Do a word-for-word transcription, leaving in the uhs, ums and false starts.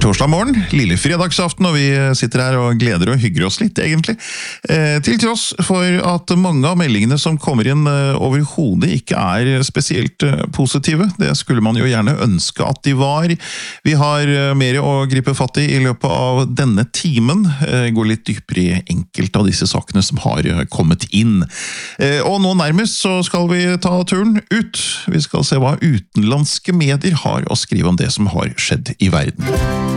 torsdag morgen, lille fredagsaften, og vi sitter her og gleder og hygger oss litt, egentlig. Eh, til tross for at mange av meldingene som kommer inn eh, overhodet ikke er spesielt eh, positive. Det skulle man jo gjerne ønske at de var. Vi har eh, mer å gripe fatt i i løpet av denne timen. Eh, går litt dypere i enkelte av disse sakene som har eh, kommet inn. Eh, og nå nærmest så skal vi ta turen ut. Vi skal se hva utenlandske medier har å skrive om det som har skjedd i verden.